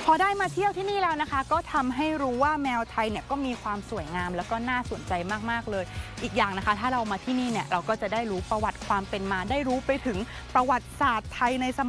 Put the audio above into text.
พอได้มาเที่ยวที่นี่แล้วนะคะก็ทำให้รู้ว่าแมวไทยเนี่ยก็มีความสวยงามแล้วก็น่าสนใจมากๆเลยอีกอย่างนะคะถ้าเรามาที่นี่เนี่ยเราก็จะได้รู้ประวัติความเป็นมาได้รู้ไปถึงประวัติศาสตร์ไทยในสมัย